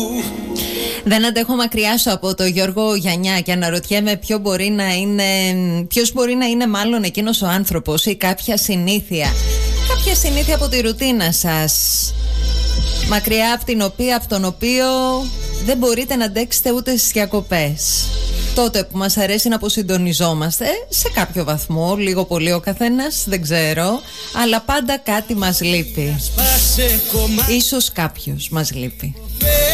Δεν αντέχω μακριά σου από το Γιώργο Γιαννιά και αναρωτιέμαι ποιος μπορεί να είναι μάλλον εκείνος ο άνθρωπος ή κάποια συνήθεια από τη ρουτίνα σας, μακριά από τον οποίο δεν μπορείτε να αντέξετε ούτε στις διακοπές. Τότε που μας αρέσει να αποσυντονιζόμαστε σε κάποιο βαθμό, λίγο πολύ ο καθένας, δεν ξέρω, αλλά πάντα κάτι μας λείπει. Ίσως κάποιος μας λείπει.